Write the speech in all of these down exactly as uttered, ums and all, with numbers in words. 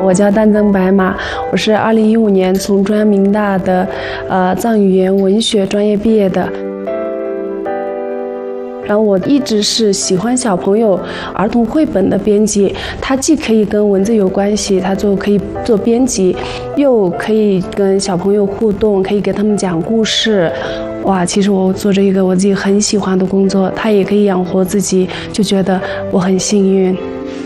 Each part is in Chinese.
我叫丹增白马，我是二零一五年从中央民大的呃藏语言文学专业毕业的。然后我一直是喜欢小朋友儿童绘本的编辑，它既可以跟文字有关系，它就可以做编辑，又可以跟小朋友互动，可以给他们讲故事。哇，其实我做这一个我自己很喜欢的工作，它也可以养活自己，就觉得我很幸运。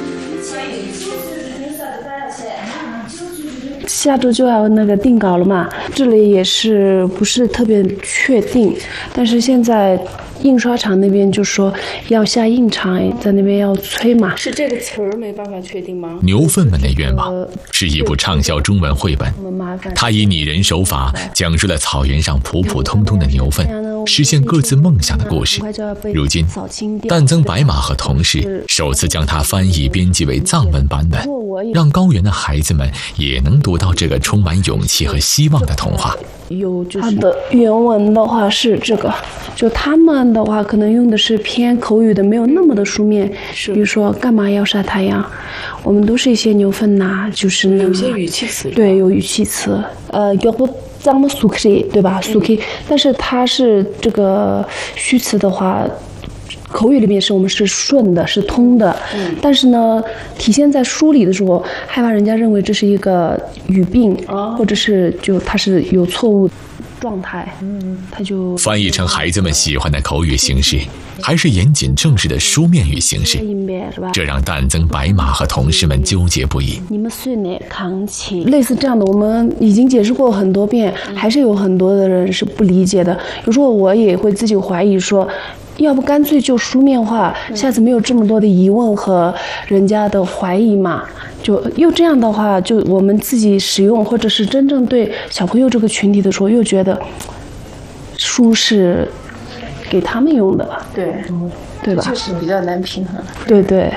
下周就要那个定稿了嘛，这里也是不是特别确定，但是现在印刷厂那边就说要下印厂，在那边要催嘛。是这个词儿没办法确定吗？ 牛粪们的愿望是一部畅销中文绘本，它以拟人手法讲述了草原上普普通通的牛粪实现各自梦想的故事。如今，丹增白马和同事首次将它翻译编辑为藏文版本，让高原的孩子们也能读到这个充满勇气和希望的童话。 有它的原文的话是这个，就他们的话可能用的是偏口语的，没有那么的书面。比如说干嘛要晒太阳，我们都是一些牛粪呐，就是那有些语气词。 对，有语气词。呃，要不咱们苏克对吧？苏克，但是它是这个虚词的话。口语里面是我们是顺的，是通的，嗯、但是呢，体现在书里的时候，害怕人家认为这是一个语病，哦、或者是就它是有错误状态，嗯，它就翻译成孩子们喜欢的口语形式，还是严谨正式的书面语形式，这让丹增白马和同事们纠结不已。 你们虽然扛起类似这样的，我们已经解释过很多遍，还是有很多的人是不理解的。有时候我也会自己怀疑说。要不干脆就书面化，下次没有这么多的疑问和人家的怀疑嘛。就又这样的话，就我们自己使用或者是真正对小朋友这个群体的时候，又觉得书是给他们用的吧？ 对， 对吧？ 就是比较难平衡。 对对。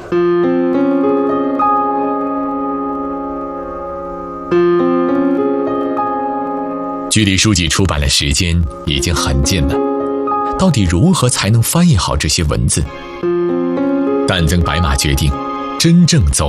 距离书籍出版的时间已经很近了。到底如何才能翻译好这些文字？丹增白马决定真正走